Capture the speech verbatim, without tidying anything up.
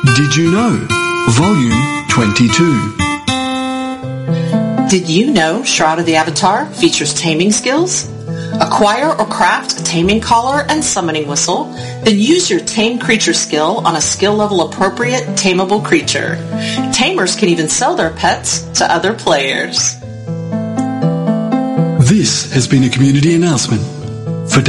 Did you know? Volume twenty-two. Did you know Shroud of the Avatar features taming skills? Acquire or craft a taming collar and summoning whistle, then use your tame creature skill on a skill level appropriate tameable creature. Tamers can even sell their pets to other players. This has been a community announcement